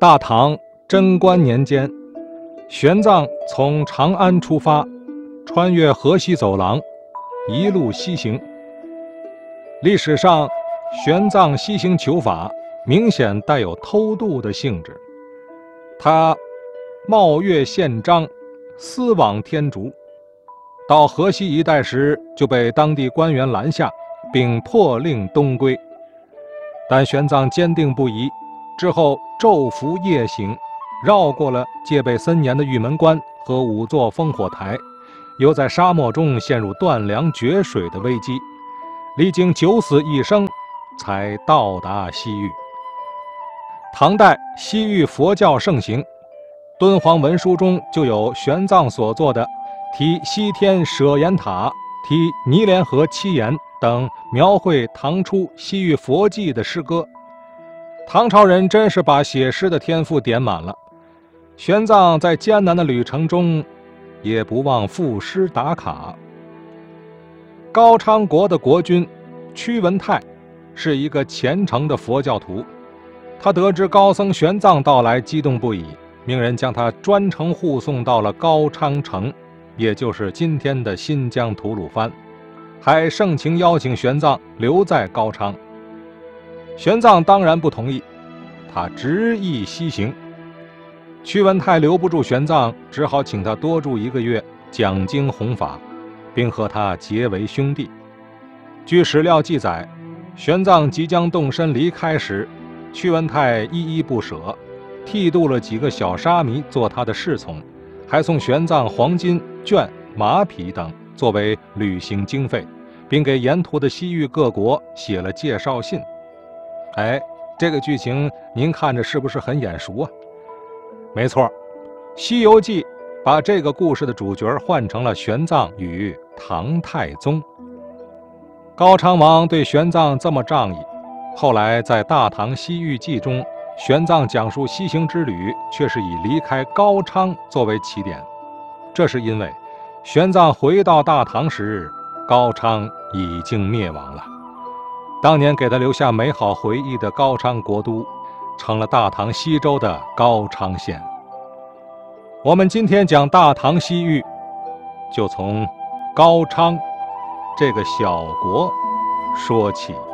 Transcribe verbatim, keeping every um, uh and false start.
大唐贞观年间，玄奘从长安出发，穿越河西走廊，一路西行。历史上，玄奘西行求法明显带有偷渡的性质。他冒越宪章，私往天竺，到河西一带时就被当地官员拦下，并破令东归。但玄奘坚定不移，之后昼伏夜行，绕过了戒备森严的玉门关和五座烽火台，又在沙漠中陷入断粮绝水的危机，历经九死一生，才到达西域。唐代西域佛教盛行，敦煌文书中就有玄奘所作的题西天舍严塔、题尼连河七言等描绘唐初西域佛迹的诗歌。唐朝人真是把写诗的天赋点满了。玄奘在艰难的旅程中也不忘赋诗打卡。高昌国的国君屈文泰是一个虔诚的佛教徒，他得知高僧玄奘到来，激动不已，命人将他专程护送到了高昌城，也就是今天的新疆吐鲁番，还盛情邀请玄奘留在高昌。玄奘当然不同意，他执意西行。屈文泰留不住玄奘，只好请他多住一个月，讲经弘法，并和他结为兄弟。据史料记载，玄奘即将动身离开时，屈文泰依依不舍，剃度了几个小沙弥做他的侍从，还送玄奘黄金、绢、马匹等作为旅行经费，并给沿途的西域各国写了介绍信。哎，这个剧情您看着是不是很眼熟啊？没错，《西游记》把这个故事的主角换成了玄奘与唐太宗。高昌王对玄奘这么仗义，后来在《大唐西域记》中，玄奘讲述西行之旅却是以离开高昌作为起点。这是因为玄奘回到大唐时，高昌已经灭亡了。当年给他留下美好回忆的高昌国都，成了大唐西州的高昌县。我们今天讲大唐西域，就从高昌这个小国说起。